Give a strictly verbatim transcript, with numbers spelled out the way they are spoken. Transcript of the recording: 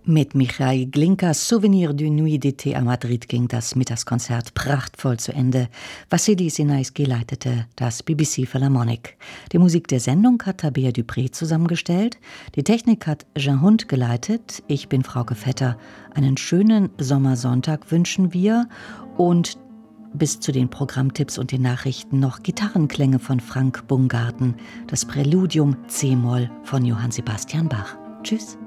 Mit Michail Glinkas Souvenir du Nuit d'été à Madrid ging das Mittagskonzert prachtvoll zu Ende. Vassili Sinaisky leitete das B B C Philharmonic. Die Musik der Sendung hat Tabea Dupré zusammengestellt. Die Technik hat Jean Hund geleitet. Ich bin Frauke Vetter. Einen schönen Sommersonntag wünschen wir und bis zu den Programmtipps und den Nachrichten noch Gitarrenklänge von Frank Bungarten, das Präludium C-Moll von Johann Sebastian Bach. Tschüss.